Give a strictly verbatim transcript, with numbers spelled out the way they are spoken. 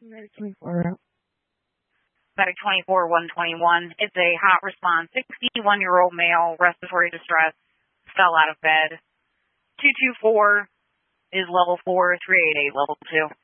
Medic twenty-four out. Medic twenty-four one twenty-one. It's a hot response. sixty-one-year-old male, respiratory distress, fell out of bed. two two four is level four, three eight eight level two.